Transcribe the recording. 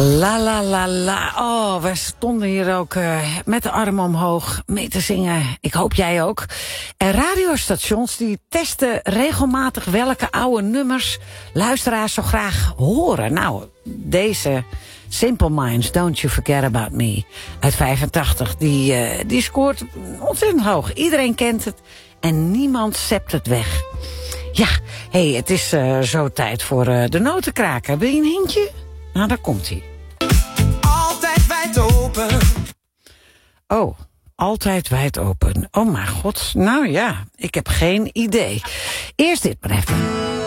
La la la la. Oh, we stonden hier ook met de armen omhoog mee te zingen. Ik hoop jij ook. En radiostations die testen regelmatig welke oude nummers luisteraars zo graag horen. Nou, deze Simple Minds, Don't You Forget About Me uit 85. Die scoort ontzettend hoog. Iedereen kent het en niemand zept het weg. Ja, het is zo tijd voor de notenkraker. Wil je een hintje? Nou, daar komt hij. Altijd wijd open. Oh, altijd wijd open. Oh mijn god, nou ja, ik heb geen idee. Eerst dit maar even.